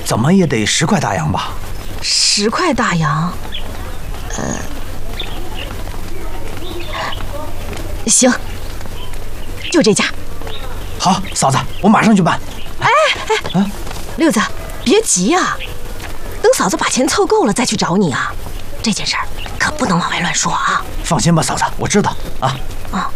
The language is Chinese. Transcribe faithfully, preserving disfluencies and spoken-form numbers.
怎么也得十块大洋吧？ 十块大洋，呃，行，就这价。 好，嫂子，我马上去办。 哎哎，啊，六子，别急呀，等嫂子把钱凑够了再去找你啊。这件事儿可不能往外乱说啊。 放心吧，嫂子，我知道啊。